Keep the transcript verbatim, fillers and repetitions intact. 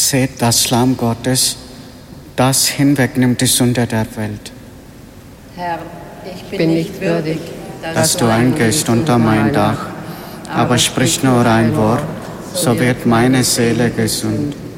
Seht das Lamm Gottes, das hinwegnimmt die Sünde der Welt. Herr, ich bin, bin nicht würdig, dass, dass du eingehst unter mein Dach, aber sprich nur ein Wort, so wird meine Seele gesund.